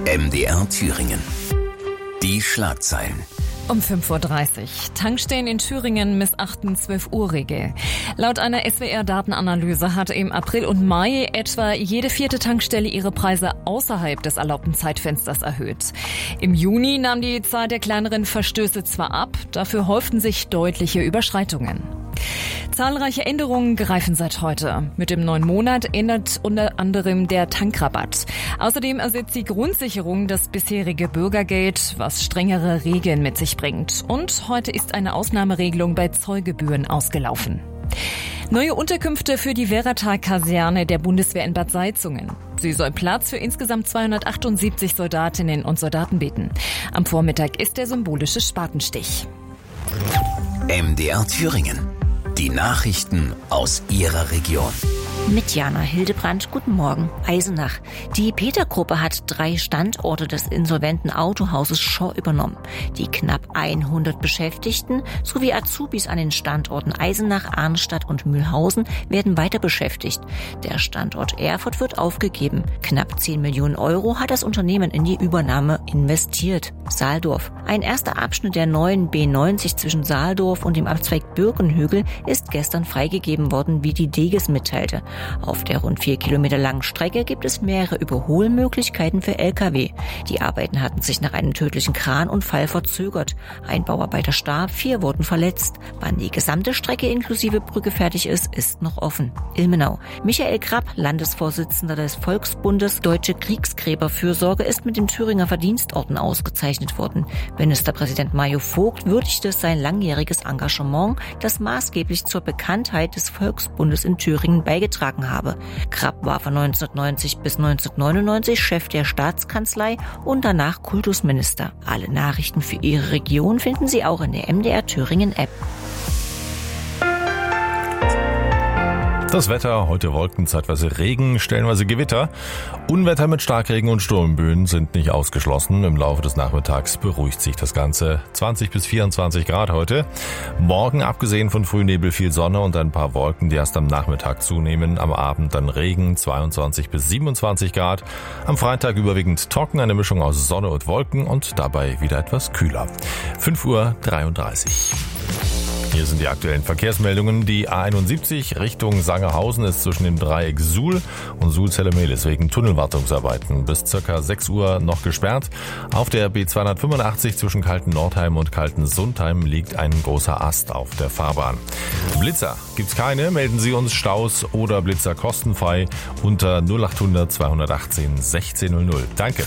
MDR Thüringen. Die Schlagzeilen. Um 5.30 Uhr. Tankstellen in Thüringen missachten 12-Uhr-Regel. Laut einer SWR-Datenanalyse hatte im April und Mai etwa jede 4. Tankstelle ihre Preise außerhalb des erlaubten Zeitfensters erhöht. Im Juni nahm die Zahl der kleineren Verstöße zwar ab, dafür häuften sich deutliche Überschreitungen. Zahlreiche Änderungen greifen seit heute. Mit dem neuen Monat ändert unter anderem der Tankrabatt. Außerdem ersetzt die Grundsicherung das bisherige Bürgergeld, was strengere Regeln mit sich bringt. Und heute ist eine Ausnahmeregelung bei Zollgebühren ausgelaufen. Neue Unterkünfte für die Wehratal-Kaserne der Bundeswehr in Bad Salzungen. Sie soll Platz für insgesamt 278 Soldatinnen und Soldaten bieten. Am Vormittag ist der symbolische Spatenstich. MDR Thüringen. Die Nachrichten aus Ihrer Region. Mit Jana Hildebrandt, guten Morgen. Eisenach. Die Peter-Gruppe hat 3 Standorte des insolventen Autohauses Schorr übernommen. Die knapp 100 Beschäftigten sowie Azubis an den Standorten Eisenach, Arnstadt und Mühlhausen werden weiter beschäftigt. Der Standort Erfurt wird aufgegeben. Knapp 10 Millionen Euro hat das Unternehmen in die Übernahme investiert. Sahldorf. Ein erster Abschnitt der neuen B90 zwischen Sahldorf und dem Abzweig Birkenhügel ist gestern freigegeben worden, wie die Deges mitteilte. Auf der rund 4 Kilometer langen Strecke gibt es mehrere Überholmöglichkeiten für Lkw. Die Arbeiten hatten sich nach einem tödlichen Kranunfall verzögert. Ein Bauarbeiter starb, 4 wurden verletzt. Wann die gesamte Strecke inklusive Brücke fertig ist, ist noch offen. Ilmenau. Michael Krapp, Landesvorsitzender des Volksbundes Deutsche Kriegsgräberfürsorge, ist mit dem Thüringer Verdienstorden ausgezeichnet worden. Ministerpräsident Mario Vogt würdigte sein langjähriges Engagement, das maßgeblich zur Bekanntheit des Volksbundes in Thüringen beigetragen habe. Krapp war von 1990 bis 1999 Chef der Staatskanzlei und danach Kultusminister. Alle Nachrichten für Ihre Region finden Sie auch in der MDR Thüringen App. Das Wetter, heute Wolken, zeitweise Regen, stellenweise Gewitter. Unwetter mit Starkregen und Sturmböen sind nicht ausgeschlossen. Im Laufe des Nachmittags beruhigt sich das Ganze. 20 bis 24 Grad heute. Morgen, abgesehen von Frühnebel, viel Sonne und ein paar Wolken, die erst am Nachmittag zunehmen. Am Abend dann Regen, 22 bis 27 Grad. Am Freitag überwiegend trocken, eine Mischung aus Sonne und Wolken und dabei wieder etwas kühler. 5.33 Uhr. Hier sind die aktuellen Verkehrsmeldungen. Die A71 Richtung Sangerhausen ist zwischen dem Dreieck Suhl und Suhl-Zellermehlis wegen Tunnelwartungsarbeiten bis ca. 6 Uhr noch gesperrt. Auf der B285 zwischen Kalten-Nordheim und Kalten-Sundheim liegt ein großer Ast auf der Fahrbahn. Blitzer gibt's keine. Melden Sie uns Staus oder Blitzer kostenfrei unter 0800 218 1600. Danke.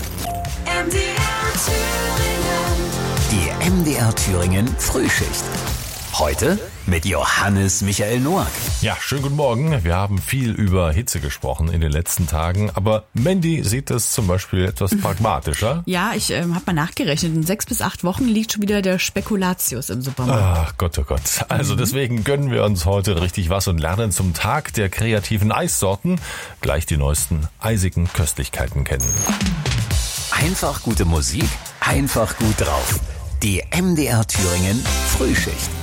Die MDR Thüringen Frühschicht. Heute mit Johannes Michael Noack. Ja, schönen guten Morgen. Wir haben viel über Hitze gesprochen in den letzten Tagen, aber Mandy sieht das zum Beispiel etwas pragmatischer. Ja, ich habe mal nachgerechnet. In 6 bis 8 Wochen liegt schon wieder der Spekulatius im Supermarkt. Ach Gott, oh Gott. Also deswegen gönnen wir uns heute richtig was und lernen zum Tag der kreativen Eissorten gleich die neuesten eisigen Köstlichkeiten kennen. Einfach gute Musik, einfach gut drauf. Die MDR Thüringen Frühschicht.